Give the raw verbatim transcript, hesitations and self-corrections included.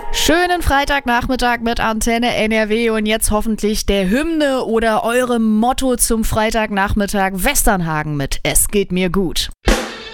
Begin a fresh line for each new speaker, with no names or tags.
Schönen Freitagnachmittag mit Antenne N R W und jetzt hoffentlich der Hymne oder eurem Motto zum Freitagnachmittag Westernhagen mit Es geht mir gut.